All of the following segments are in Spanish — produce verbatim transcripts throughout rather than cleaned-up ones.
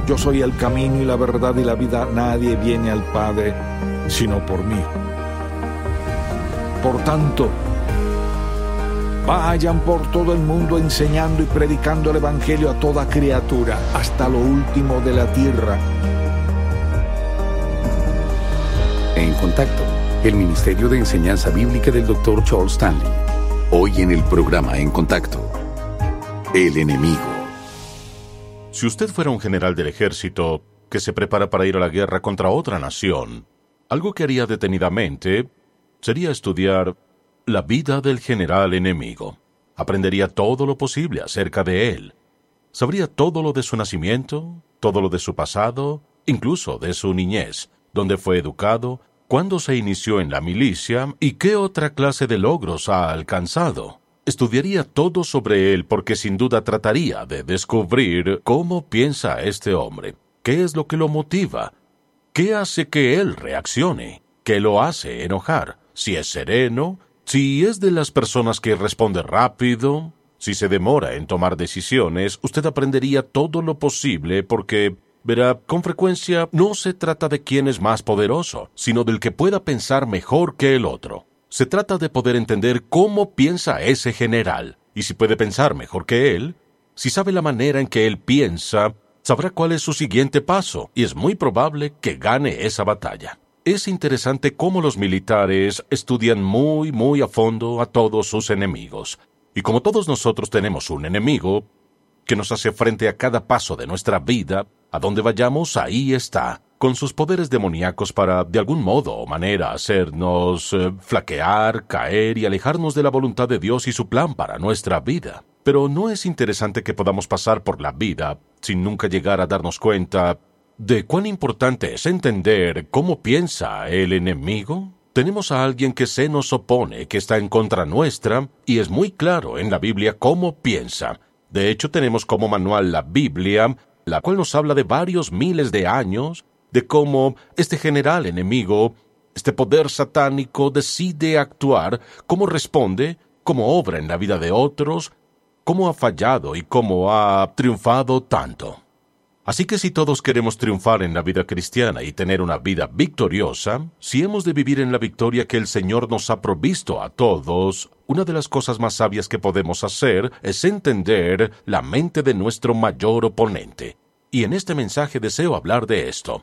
Yo soy el camino y la verdad y la vida. Nadie viene al Padre sino por mí. Por tanto, vayan por todo el mundo enseñando y predicando el Evangelio a toda criatura, hasta lo último de la tierra. En Contacto, el Ministerio de Enseñanza Bíblica del doctor Charles Stanley. Hoy en el programa En Contacto, el enemigo. Si usted fuera un general del ejército que se prepara para ir a la guerra contra otra nación, algo que haría detenidamente sería estudiar la vida del general enemigo. Aprendería todo lo posible acerca de él. Sabría todo lo de su nacimiento, todo lo de su pasado, incluso de su niñez, dónde fue educado, cuándo se inició en la milicia y qué otra clase de logros ha alcanzado. Estudiaría todo sobre él porque sin duda trataría de descubrir cómo piensa este hombre, qué es lo que lo motiva, qué hace que él reaccione, qué lo hace enojar, si es sereno, si es de las personas que responde rápido, si se demora en tomar decisiones. Usted aprendería todo lo posible porque, verá, con frecuencia no se trata de quién es más poderoso, sino del que pueda pensar mejor que el otro. Se trata de poder entender cómo piensa ese general, y si puede pensar mejor que él, si sabe la manera en que él piensa, sabrá cuál es su siguiente paso, y es muy probable que gane esa batalla. Es interesante cómo los militares estudian muy, muy a fondo a todos sus enemigos. Y como todos nosotros tenemos un enemigo que nos hace frente a cada paso de nuestra vida, a donde vayamos, ahí está, con sus poderes demoníacos para, de algún modo o manera, hacernos eh, flaquear, caer y alejarnos de la voluntad de Dios y su plan para nuestra vida. Pero ¿no es interesante que podamos pasar por la vida sin nunca llegar a darnos cuenta de cuán importante es entender cómo piensa el enemigo? Tenemos a alguien que se nos opone, que está en contra nuestra, y es muy claro en la Biblia cómo piensa. De hecho, tenemos como manual la Biblia, la cual nos habla de varios miles de años, de cómo este general enemigo, este poder satánico, decide actuar, cómo responde, cómo obra en la vida de otros, cómo ha fallado y cómo ha triunfado tanto. Así que si todos queremos triunfar en la vida cristiana y tener una vida victoriosa, si hemos de vivir en la victoria que el Señor nos ha provisto a todos, una de las cosas más sabias que podemos hacer es entender la mente de nuestro mayor oponente. Y en este mensaje deseo hablar de esto.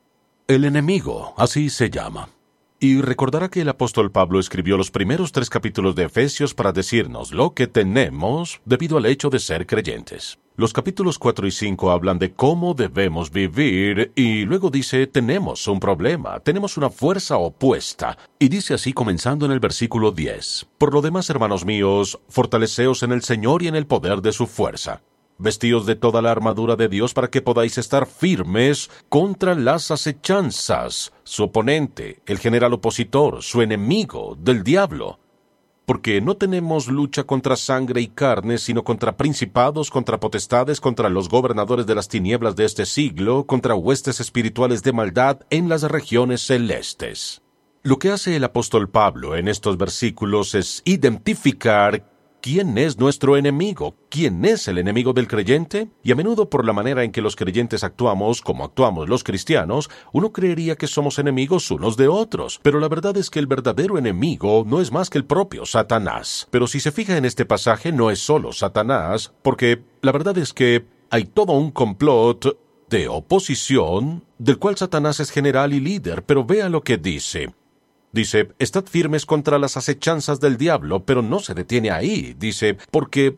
El enemigo, así se llama. Y recordará que el apóstol Pablo escribió los primeros tres capítulos de Efesios para decirnos lo que tenemos debido al hecho de ser creyentes. Los capítulos cuatro y cinco hablan de cómo debemos vivir y luego dice, tenemos un problema, tenemos una fuerza opuesta. Y dice así comenzando en el versículo diez. Por lo demás, hermanos míos, fortaleceos en el Señor y en el poder de su fuerza. Vestíos de toda la armadura de Dios para que podáis estar firmes contra las acechanzas, su oponente, el general opositor, su enemigo, del diablo. Porque no tenemos lucha contra sangre y carne, sino contra principados, contra potestades, contra los gobernadores de las tinieblas de este siglo, contra huestes espirituales de maldad en las regiones celestes. Lo que hace el apóstol Pablo en estos versículos es identificar ¿quién es nuestro enemigo? ¿Quién es el enemigo del creyente? Y a menudo por la manera en que los creyentes actuamos, como actuamos los cristianos, uno creería que somos enemigos unos de otros. Pero la verdad es que el verdadero enemigo no es más que el propio Satanás. Pero si se fija en este pasaje, no es solo Satanás, porque la verdad es que hay todo un complot de oposición, del cual Satanás es general y líder. Pero vea lo que dice. Dice, estad firmes contra las acechanzas del diablo, pero no se detiene ahí. Dice, porque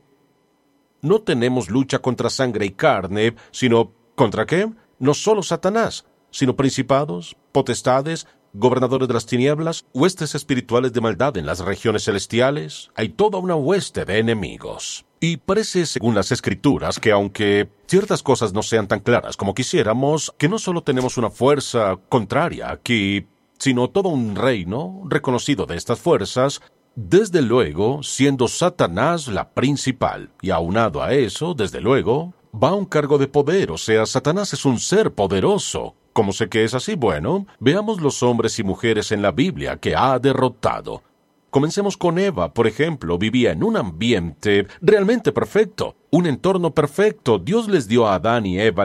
no tenemos lucha contra sangre y carne, sino, ¿contra qué? No solo Satanás, sino principados, potestades, gobernadores de las tinieblas, huestes espirituales de maldad en las regiones celestiales. Hay toda una hueste de enemigos. Y parece, según las Escrituras, que aunque ciertas cosas no sean tan claras como quisiéramos, que no solo tenemos una fuerza contraria aquí, sino todo un reino reconocido de estas fuerzas, desde luego siendo Satanás la principal. Y aunado a eso, desde luego, va un cargo de poder, o sea, Satanás es un ser poderoso. ¿Cómo sé que es así? Bueno, veamos los hombres y mujeres en la Biblia que ha derrotado. Comencemos con Eva, por ejemplo, vivía en un ambiente realmente perfecto, un entorno perfecto. Dios les dio a Adán y Eva